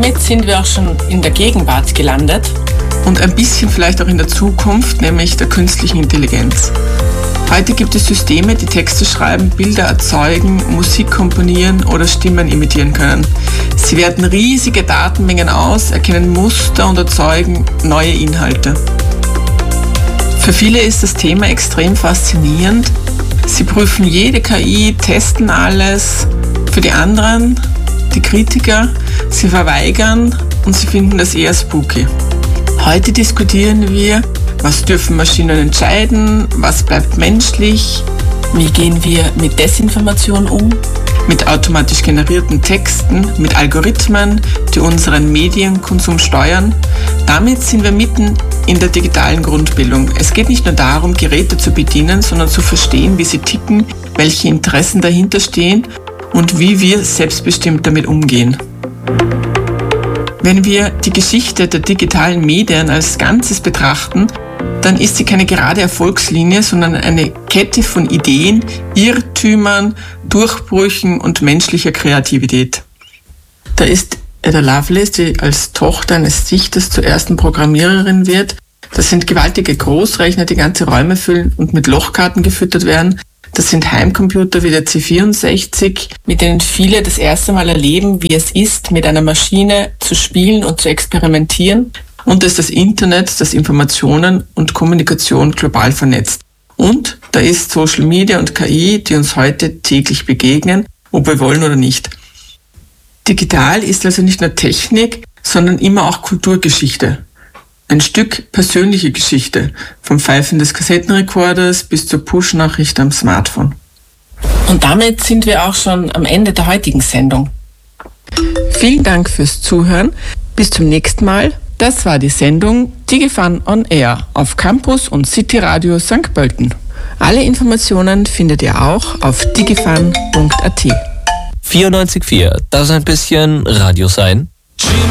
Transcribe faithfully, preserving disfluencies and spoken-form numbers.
damit sind wir auch schon in der Gegenwart gelandet. Und ein bisschen vielleicht auch in der Zukunft, nämlich der künstlichen Intelligenz. Heute gibt es Systeme, die Texte schreiben, Bilder erzeugen, Musik komponieren oder Stimmen imitieren können. Sie werten riesige Datenmengen aus, erkennen Muster und erzeugen neue Inhalte. Für viele ist das Thema extrem faszinierend. Sie prüfen jede K I, testen alles. Für die anderen, die Kritiker, sie verweigern und sie finden das eher spooky. Heute diskutieren wir, was dürfen Maschinen entscheiden, was bleibt menschlich, wie gehen wir mit Desinformation um, mit automatisch generierten Texten, mit Algorithmen, die unseren Medienkonsum steuern. Damit sind wir mitten in der digitalen Grundbildung. Es geht nicht nur darum, Geräte zu bedienen, sondern zu verstehen, wie sie ticken, welche Interessen dahinter stehen und wie wir selbstbestimmt damit umgehen. Wenn wir die Geschichte der digitalen Medien als Ganzes betrachten, dann ist sie keine gerade Erfolgslinie, sondern eine Kette von Ideen, Irrtümern, Durchbrüchen und menschlicher Kreativität. Da ist Ada Lovelace, die als Tochter eines Dichters zur ersten Programmiererin wird. Das sind gewaltige Großrechner, die ganze Räume füllen und mit Lochkarten gefüttert werden. Das sind Heimcomputer wie der C vierundsechzig, mit denen viele das erste Mal erleben, wie es ist, mit einer Maschine zu spielen und zu experimentieren. Und da ist das Internet, das Informationen und Kommunikation global vernetzt. Und da ist Social Media und K I, die uns heute täglich begegnen, ob wir wollen oder nicht. Digital ist also nicht nur Technik, sondern immer auch Kulturgeschichte. Ein Stück persönliche Geschichte, vom Pfeifen des Kassettenrekorders bis zur Push-Nachricht am Smartphone. Und damit sind wir auch schon am Ende der heutigen Sendung. Vielen Dank fürs Zuhören. Bis zum nächsten Mal. Das war die Sendung DigiFun on Air auf Campus und City Radio Sankt Pölten. Alle Informationen findet ihr auch auf digifun punkt a t. vierundneunzig Komma vier, das ist ein bisschen Radio sein.